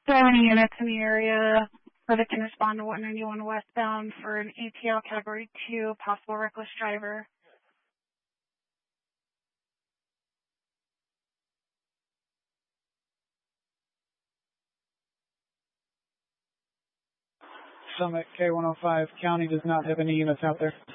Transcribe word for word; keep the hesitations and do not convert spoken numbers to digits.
Do I have any units in the area for the can respond to one ninety-one westbound for an A T L Category two, possible reckless driver? Summit K one oh five County does not have any units out there.